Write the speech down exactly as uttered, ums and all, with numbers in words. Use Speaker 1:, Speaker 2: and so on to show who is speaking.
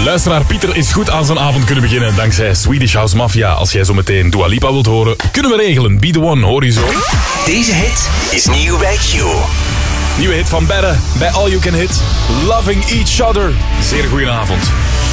Speaker 1: Luisteraar Pieter is goed aan zijn avond kunnen beginnen dankzij Swedish House Mafia. Als jij zo meteen Dua Lipa wilt horen, kunnen we regelen. Be the one, hoor je zo.
Speaker 2: Deze hit is nieuw bij Q.
Speaker 1: Nieuwe hit van Berre bij All You Can Hit. Loving Each Other. Zeer goeie avond.